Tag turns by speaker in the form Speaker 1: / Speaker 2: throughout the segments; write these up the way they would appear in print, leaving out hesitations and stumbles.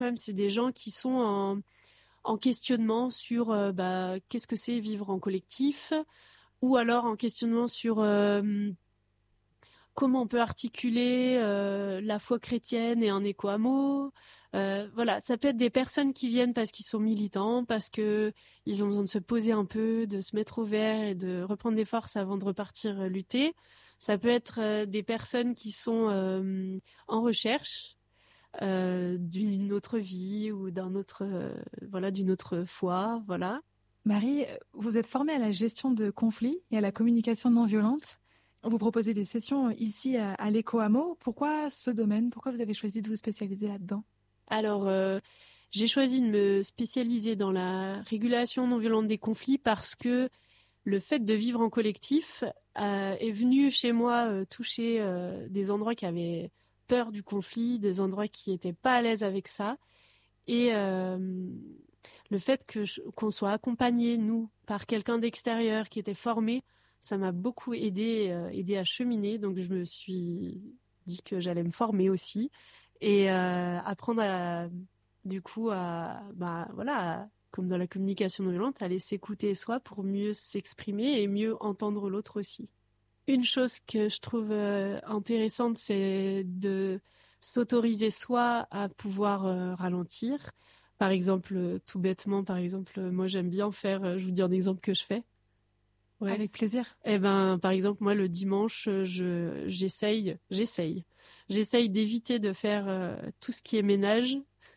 Speaker 1: Même c'est des gens qui sont en questionnement sur qu'est-ce que c'est vivre en collectif, ou alors en questionnement sur comment on peut articuler la foi chrétienne et un éco-hameau. Voilà, ça peut être des personnes qui viennent parce qu'ils sont militants, parce que ils ont besoin de se poser un peu, de se mettre au vert et de reprendre des forces avant de repartir lutter. Ça peut être des personnes qui sont en recherche d'une autre vie ou d'une autre foi, voilà.
Speaker 2: Marie, vous êtes formée à la gestion de conflits et à la communication non violente. Vous proposez des sessions ici à l'Éco-Hameau. Pourquoi ce domaine? Pourquoi vous avez choisi de vous spécialiser là-dedans?
Speaker 1: Alors, j'ai choisi de me spécialiser dans la régulation non violente des conflits parce que le fait de vivre en collectif est venu chez moi toucher des endroits qui avaient peur du conflit, des endroits qui n'étaient pas à l'aise avec ça. Et le fait qu'on soit accompagné, nous, par quelqu'un d'extérieur qui était formé, ça m'a beaucoup aidé à cheminer. Donc, je me suis dit que j'allais me former aussi et apprendre comme dans la communication non violente, à aller s'écouter soi pour mieux s'exprimer et mieux entendre l'autre aussi. Une chose que je trouve intéressante, c'est de s'autoriser soi à pouvoir ralentir. Par exemple, tout bêtement, moi j'aime bien faire, je vous dis un exemple que je fais.
Speaker 2: Ouais. Avec plaisir.
Speaker 1: Par exemple, moi le dimanche, j'essaye d'éviter de faire tout ce qui est ménage.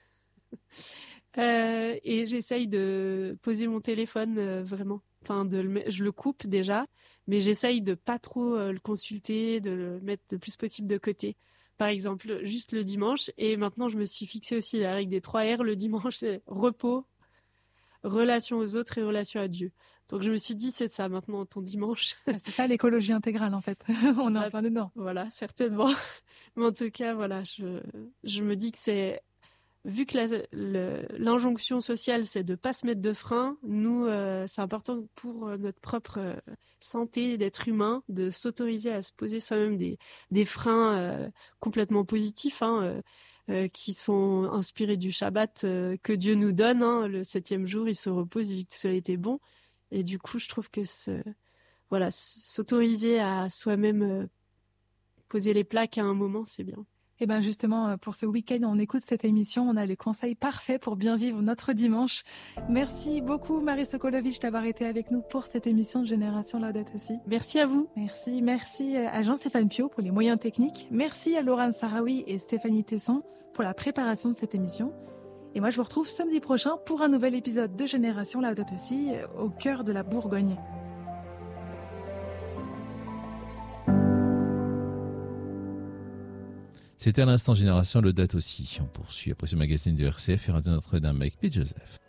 Speaker 1: Et j'essaye de poser mon téléphone vraiment. Enfin, je le coupe déjà, mais j'essaye de pas trop le consulter, de le mettre le plus possible de côté. Par exemple, juste le dimanche. Et maintenant, je me suis fixé aussi la règle des 3 R. Le dimanche, c'est repos, relation aux autres et relation à Dieu. Donc, je me suis dit, c'est ça maintenant, ton dimanche.
Speaker 2: C'est ça l'écologie intégrale, en fait. On est en plein dedans.
Speaker 1: Voilà, certainement. Mais en tout cas, voilà, je me dis que c'est... Vu que l'injonction sociale, c'est de pas se mettre de frein, nous, c'est important pour notre propre santé d'être humain, de s'autoriser à se poser soi-même des freins complètement positifs, qui sont inspirés du Shabbat que Dieu nous donne. Le 7e jour, il se repose vu que tout cela était bon. Et du coup, je trouve que s'autoriser à soi-même poser les plaques à un moment, c'est bien.
Speaker 2: Et bien justement, pour ce week-end, on écoute cette émission, on a les conseils parfaits pour bien vivre notre dimanche. Merci beaucoup Marie Sokolovic d'avoir été avec nous pour cette émission de Génération Laudato Si.
Speaker 1: Merci à vous.
Speaker 2: Merci à Jean-Stéphane Piot pour les moyens techniques. Merci à Laurent Sarawi et Stéphanie Tesson pour la préparation de cette émission. Et moi, je vous retrouve samedi prochain pour un nouvel épisode de Génération Laudato Si au cœur de la Bourgogne.
Speaker 3: C'était à l'instant Génération Laudato Si. On poursuit après ce magazine de RCF et Radio Notre-Dame avec Pete Joseph.